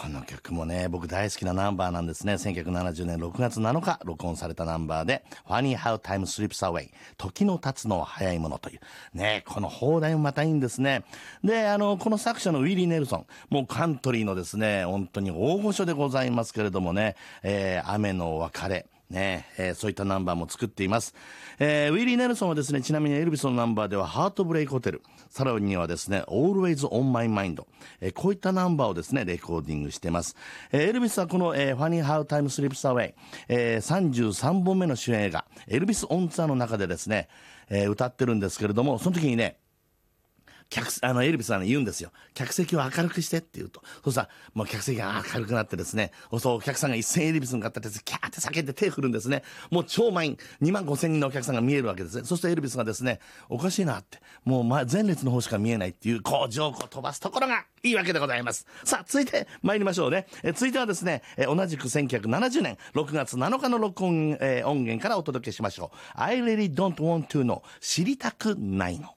この曲もね、僕大好きなナンバーなんですね。1970年6月7日、録音されたナンバーで、Funny How Time Slips Away、時の経つのは早いものという。ね、この放題もまたいいんですね。で、この作者のウィリー・ネルソン、もうカントリーのですね、本当に大御所でございますけれどもね、雨の別れ、ねそういったナンバーも作っています。ウィリー・ネルソンはですね、ちなみにエルビスのナンバーではハートブレイクホテル、さらにはですね Always on My Mind、こういったナンバーをですねレコーディングしています。エルビスはこの、Funny How Time Slips Away、33本目の主演映画エルビス・オン・ツアーの中でですね、歌ってるんですけれども、その時にねエルビスはね言うんですよ。客席を明るくしてって言うと。そうさ、もう客席が明るくなってですね、そうお客さんが一斉にエルビスに向かってキャーって叫んで手振るんですね。もう超満員、25,000人のお客さんが見えるわけですね。そしてエルビスがですね、おかしいなって、もう前列の方しか見えないっていう、こうジョークを飛ばすところがいいわけでございます。さあ、続いて参りましょうね。続いてはですね、同じく1970年6月7日の録音、音源からお届けしましょう。I really don't want to know、知りたくないの。